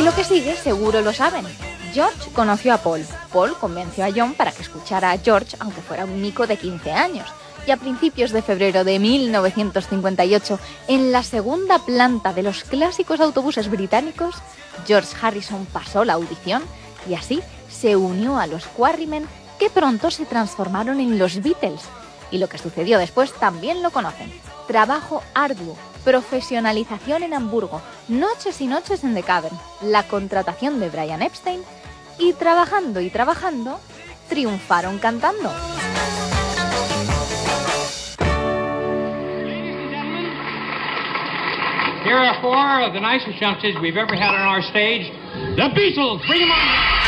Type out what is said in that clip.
lo que sigue seguro lo saben. George conoció a Paul. Paul convenció a John para que escuchara a George, aunque fuera un mico de 15 años. Y a principios de febrero de 1958, en la segunda planta de los clásicos autobuses británicos, George Harrison pasó la audición y así se unió a los Quarrymen, que pronto se transformaron en los Beatles. Y lo que sucedió después también lo conocen. Trabajo arduo, profesionalización en Hamburgo, noches y noches en The Cavern, la contratación de Brian Epstein y trabajando, triunfaron cantando. Here are four of the nicest youngsters we've ever had on our stage. The Beatles, bring them on!